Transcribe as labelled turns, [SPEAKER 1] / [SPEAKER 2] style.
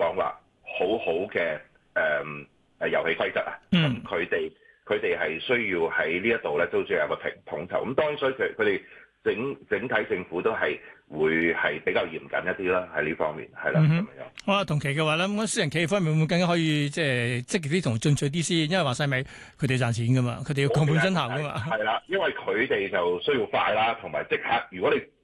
[SPEAKER 1] 講話好好嘅遊戲規則啊，咁佢哋係需要喺呢一度咧都仲有個統籌。咁當然，所以佢哋整體政府都係會係比較嚴謹一啲啦，喺呢方面係啦咁樣。
[SPEAKER 2] 好啊，同期嘅話咧，咁私人企業方面會唔會更加可以即係積極啲同進取啲先？因為話晒咪佢哋賺錢噶嘛，佢哋要降本增效噶嘛。
[SPEAKER 1] 係啦，因為佢哋就需要快啦，同埋即刻。如果你